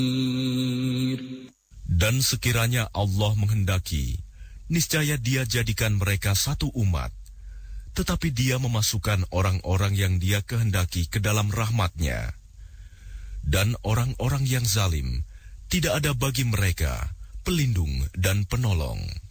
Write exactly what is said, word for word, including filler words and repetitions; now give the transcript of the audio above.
Dan sekiranya Allah menghendaki, niscaya Dia jadikan mereka satu umat, tetapi Dia memasukkan orang-orang yang Dia kehendaki ke dalam rahmat-Nya. Dan orang-orang yang zalim, tidak ada bagi mereka pelindung dan penolong.